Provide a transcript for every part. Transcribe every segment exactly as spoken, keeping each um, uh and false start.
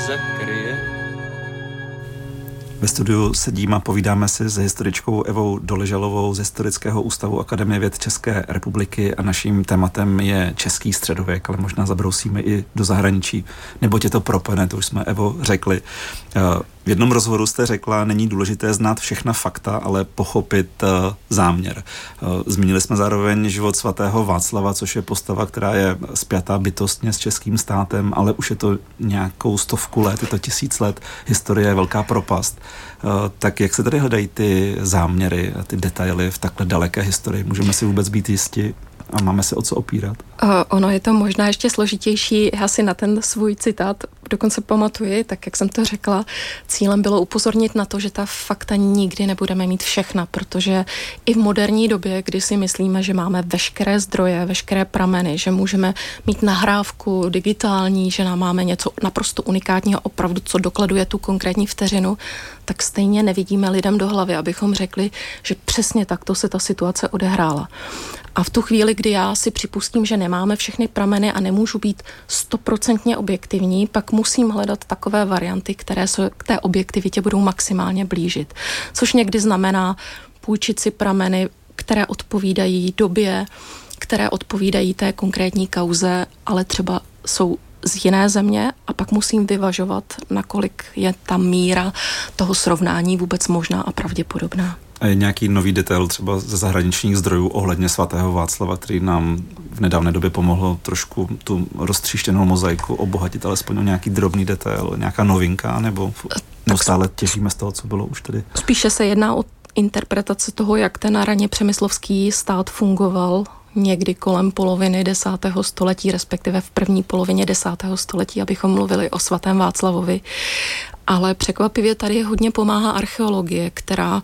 zakryje. Ve studiu sedím a povídáme si s historičkou Evou Doležalovou z Historického ústavu Akademie věd České republiky a naším tématem je český středověk, ale možná zabrousíme i do zahraničí, neboť je to propojené, to už jsme, Evo, řekli. V jednom rozhovoru jste řekla, není důležité znát všechna fakta, ale pochopit uh, záměr. Uh, zmínili jsme zároveň život svatého Václava, což je postava, která je spjatá bytostně s českým státem, ale už je to nějakou stovku let, je to tisíc let, historie je velká propast. Uh, tak jak se tady hledají ty záměry a ty detaily v takhle daleké historii? Můžeme si vůbec být jisti a máme se o co opírat? Uh, ono je to možná ještě složitější. Já si na ten svůj citát dokonce pamatuji, tak jak jsem to řekla, cílem bylo upozornit na to, že ta fakta nikdy nebudeme mít všechna, protože i v moderní době, kdy si myslíme, že máme veškeré zdroje, veškeré prameny, že můžeme mít nahrávku digitální, že nám máme něco naprosto unikátního opravdu, co dokladuje tu konkrétní vteřinu, tak stejně nevidíme lidem do hlavy, abychom řekli, že přesně takto se ta situace odehrála. A v tu chvíli, kdy já si připustím, že nemáme všechny prameny a nemůžu být stoprocentně objektivní, pak musím hledat takové varianty, které se k té objektivitě budou maximálně blížit. Což někdy znamená půjčit si prameny, které odpovídají době, které odpovídají té konkrétní kauze, ale třeba jsou z jiné země a pak musím vyvažovat, nakolik je ta míra toho srovnání vůbec možná a pravděpodobná. A je nějaký nový detail třeba ze zahraničních zdrojů ohledně svatého Václava, který nám v nedávné době pomohl trošku tu roztříštěnou mozaiku obohatit alespoň o nějaký drobný detail, nějaká novinka, nebo neustále těžíme z toho, co bylo už tady? Spíše se jedná o interpretaci toho, jak ten raně přemyslovský stát fungoval někdy kolem poloviny desátého století, respektive v první polovině desátého století, abychom mluvili o svatém Václavovi. Ale překvapivě tady hodně pomáhá archeologie, která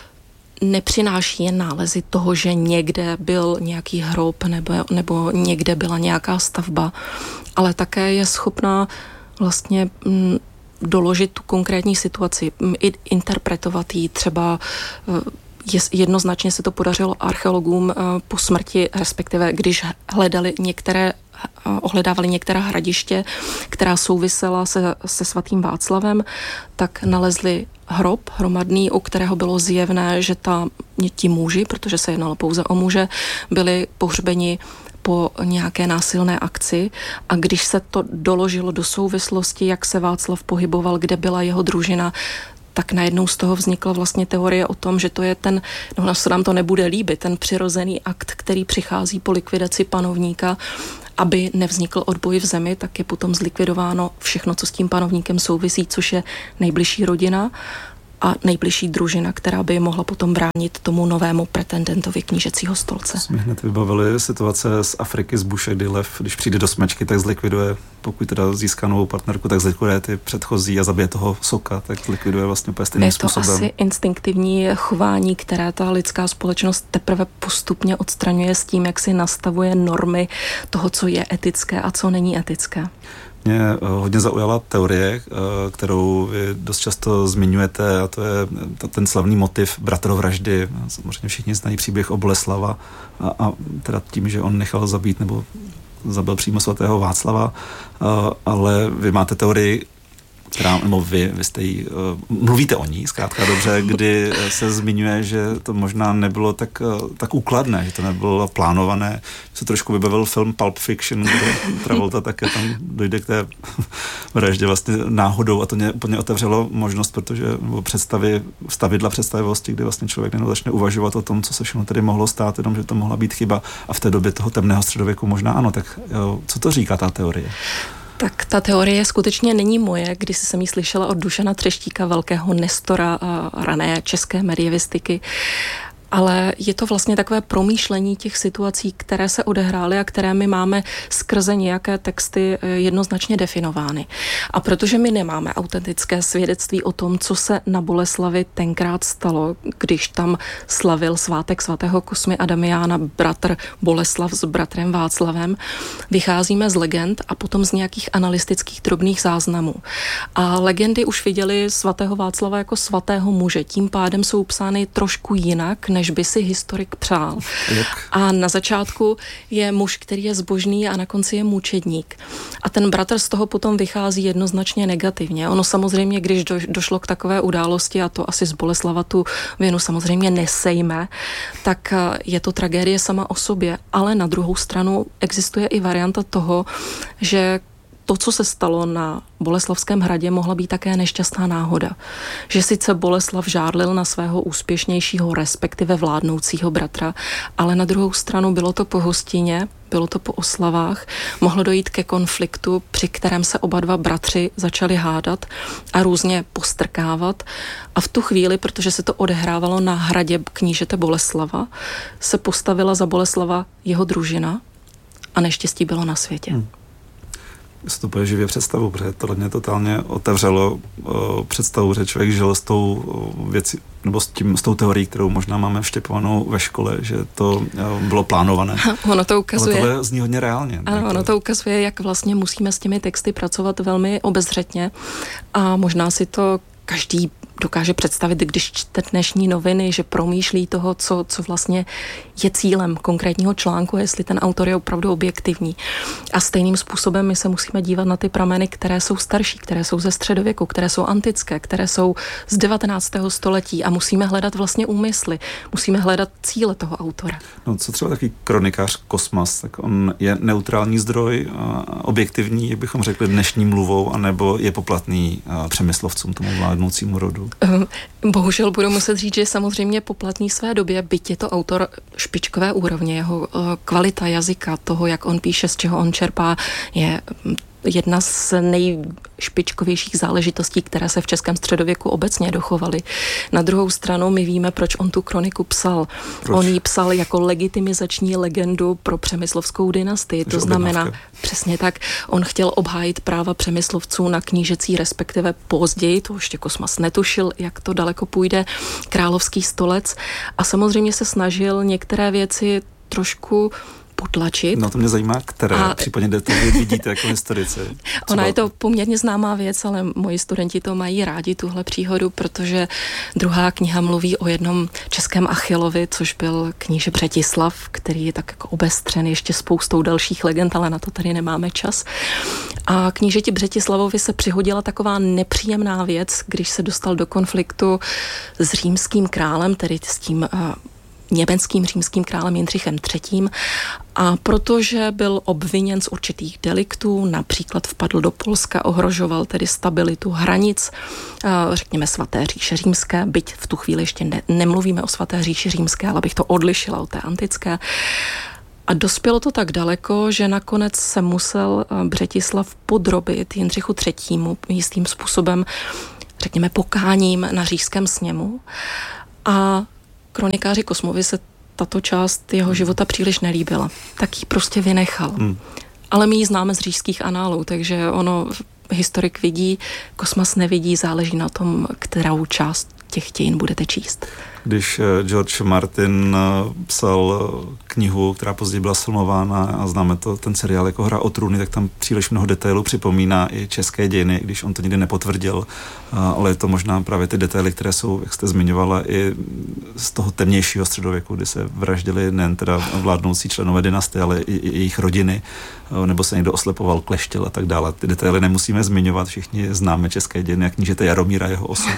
nepřináší jen nálezy toho, že někde byl nějaký hrob nebo, nebo někde byla nějaká stavba, ale také je schopná vlastně m, doložit tu konkrétní situaci, m, i interpretovat ji třeba. Je, jednoznačně se to podařilo archeologům uh, po smrti, respektive když hledali některé, uh, ohledávali některá hradiště, která souvisela se, se svatým Václavem, tak nalezli hrob hromadný, u kterého bylo zjevné, že ta, ti muži, protože se jednalo pouze o muže, byli pohřbeni po nějaké násilné akci a když se to doložilo do souvislosti, jak se Václav pohyboval, kde byla jeho družina, tak najednou z toho vznikla vlastně teorie o tom, že to je ten, no se nám to nebude líbit, ten přirozený akt, který přichází po likvidaci panovníka, aby nevznikl odboj v zemi, tak je potom zlikvidováno všechno, co s tím panovníkem souvisí, což je nejbližší rodina a nejbližší družina, která by mohla potom bránit tomu novému pretendentovi knížecího stolce. Jsme hned vybavili situace z Afriky, z buše, kdy lev, když přijde do smečky, tak zlikviduje, pokud teda získá novou partnerku, tak zlikviduje ty předchozí a zabije toho soka, tak zlikviduje vlastně úplně stejným je způsobem. Je to asi instinktivní chování, které ta lidská společnost teprve postupně odstraňuje s tím, jak si nastavuje normy toho, co je etické a co není etické. Mě hodně zaujala teorie, kterou vy dost často zmiňujete, a to je ten slavný motiv bratrovraždy. Samozřejmě všichni znají příběh o Boleslava a, a teda tím, že on nechal zabít nebo zabil přímo svatého Václava, ale vy máte teorii, která, nebo vy, vy jste jí, uh, mluvíte o ní, zkrátka dobře, kdy se zmiňuje, že to možná nebylo tak, uh, tak úkladné, že to nebylo plánované. Se trošku vybavil film Pulp Fiction, kde Travolta také tam dojde k té vraždě vlastně náhodou a to mě úplně otevřelo možnost, protože nebo představy, stavidla představivosti, kdy vlastně člověk jenom začne uvažovat o tom, co se všechno tady mohlo stát, jenom, že to mohla být chyba a v té době toho temného středověku možná ano. Tak jo, co to říká ta teorie? Tak ta teorie skutečně není moje, když jsem ji slyšela od Dušana Třeštíka, velkého nestora a rané české medievistiky. Ale je to vlastně takové promýšlení těch situací, které se odehrály a které my máme skrze nějaké texty jednoznačně definovány. A protože my nemáme autentické svědectví o tom, co se na Boleslavi tenkrát stalo, když tam slavil svátek svatého Kosmy a Damiána bratr Boleslav s bratrem Václavem, vycházíme z legend a potom z nějakých analytických drobných záznamů. A legendy už viděli svatého Václava jako svatého muže, tím pádem jsou psány trošku jinak, než než by si historik přál. Jak? A na začátku je muž, který je zbožný a na konci je mučedník. A ten bratr z toho potom vychází jednoznačně negativně. Ono samozřejmě, když do, došlo k takové události, a to asi z Boleslava tu vinu samozřejmě nesejme, tak je to tragédie sama o sobě. Ale na druhou stranu existuje i varianta toho, že to, co se stalo na Boleslavském hradě, mohla být také nešťastná náhoda. Že sice Boleslav žádlil na svého úspěšnějšího, respektive vládnoucího bratra, ale na druhou stranu bylo to po hostině, bylo to po oslavách, mohlo dojít ke konfliktu, při kterém se oba dva bratři začali hádat a různě postrkávat. A v tu chvíli, protože se to odehrávalo na hradě knížete Boleslava, se postavila za Boleslava jeho družina a neštěstí bylo na světě. Hmm. Si to bude živě představu, protože tohle mě totálně otevřelo o, představu, že člověk žil s tou věcí, nebo s, tím, s tou teorií, kterou možná máme vštěpovanou ve škole, že to o, bylo plánované. Ono to ukazuje. Ale tohle zní hodně reálně. Ano, ono to ukazuje, jak vlastně musíme s těmi texty pracovat velmi obezřetně a možná si to každý dokáže představit, když čte dnešní noviny, že promýšlí toho, co, co vlastně je cílem konkrétního článku, jestli ten autor je opravdu objektivní. A stejným způsobem my se musíme dívat na ty prameny, které jsou starší, které jsou ze středověku, které jsou antické, které jsou z devatenáctého století a musíme hledat vlastně úmysly, musíme hledat cíle toho autora. No, co třeba takový kronikář Kosmas, tak on je neutrální zdroj, objektivní, jak bychom řekli dnešní mluvou, anebo je poplatný Přemyslovcům, tomu vládnoucímu rodu? Bohužel budu muset říct, že je samozřejmě poplatný své době, byť je to autor špičkové úrovně, jeho kvalita jazyka, toho, jak on píše, z čeho on čerpá, je jedna z nejšpičkovějších záležitostí, které se v českém středověku obecně dochovaly. Na druhou stranu my víme, proč on tu kroniku psal. Proč? On ji psal jako legitimizační legendu pro přemyslovskou dynastii. To znamená, přesně tak, on chtěl obhájit práva Přemyslovců na knížecí, respektive později, to ještě Kosmas netušil, jak to daleko půjde, královský stolec a samozřejmě se snažil některé věci trošku potlačit. No to mě zajímá, které a... případně detaily vidíte jako historici. Ona je to poměrně známá věc, ale moji studenti to mají rádi, tuhle příhodu, protože druhá kniha mluví o jednom českém Achillovi, což byl kníže Břetislav, který je tak jako obestřen ještě spoustou dalších legend, ale na to tady nemáme čas. A knížeti Břetislavovi se přihodila taková nepříjemná věc, když se dostal do konfliktu s římským králem, tedy s tím uh, německým římským králem Jindřichem třetím. A protože byl obviněn z určitých deliktů, například vpadl do Polska, ohrožoval tedy stabilitu hranic, řekněme svaté říše římské, byť v tu chvíli ještě ne, nemluvíme o svaté říši římské, ale bych to odlišila od té antické. A dospělo to tak daleko, že nakonec se musel Břetislav podrobit Jindřichu třetímu jistým způsobem, řekněme pokáním na říšském sněmu. A kronikáři Kosmovi se tato část jeho života příliš nelíbila. Tak ji prostě vynechal. Hmm. Ale my ji známe z říšských análů, takže ono historik vidí, Kosmas nevidí, záleží na tom, kterou část těch dějin budete číst. Když George Martin psal knihu, která později byla filmována a známe to, ten seriál jako Hra o trůny, tak tam příliš mnoho detailů připomíná i české dějiny, když on to nikdy nepotvrdil, ale je to možná právě ty detaily, které jsou, jak jste zmiňovala, i z toho temnějšího středověku, kdy se vraždili nejen teda vládnoucí členové dynastie, ale i, i jejich rodiny, nebo se někdo oslepoval, kleštil a tak dále. Ty detaily nemusíme zmiňovat, všichni známe české dějiny, jak knížete Jaromíra, jeho osud.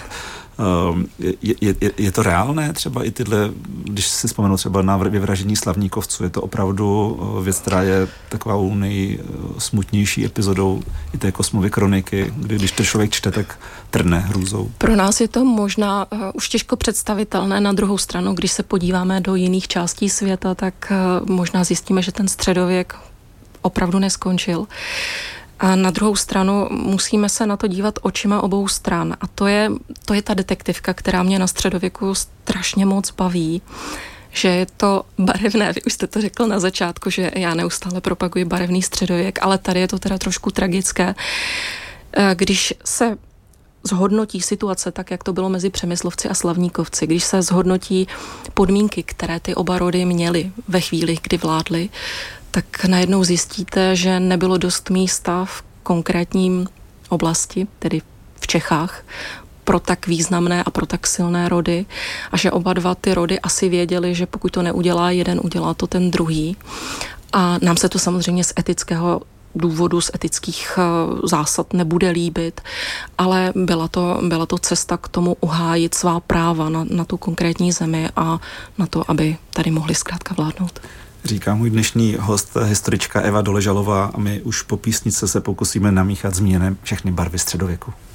Je, je, je to reálné třeba i tyhle, když si vzpomenu třeba na vyvraždění slavníkovců, je to opravdu věc, která je takovou nejsmutnější epizodou i té Kosmovy kroniky, kdy když to člověk čte, tak trne hrůzou. Pro nás je to možná uh, už těžko představitelné. Na druhou stranu, když se podíváme do jiných částí světa, tak uh, možná zjistíme, že ten středověk opravdu neskončil. A na druhou stranu musíme se na to dívat očima obou stran. A to je, to je ta detektivka, která mě na středověku strašně moc baví. Že je to barevné, vy už jste to řekl na začátku, že já neustále propaguji barevný středověk, ale tady je to teda trošku tragické. Když se zhodnotí situace tak, jak to bylo mezi Přemyslovci a Slavníkovci, když se zhodnotí podmínky, které ty oba rody měly ve chvíli, kdy vládly, tak najednou zjistíte, že nebylo dost místa v konkrétním oblasti, tedy v Čechách, pro tak významné a pro tak silné rody a že oba dva ty rody asi věděli, že pokud to neudělá jeden, udělá to ten druhý. A nám se to samozřejmě z etického důvodu, z etických zásad nebude líbit, ale byla to, byla to cesta k tomu uhájit svá práva na, na tu konkrétní zemi a na to, aby tady mohli zkrátka vládnout. Říká můj dnešní host, historička Eva Doležalová, a my už po písnice se pokusíme namíchat zmíněné všechny barvy středověku.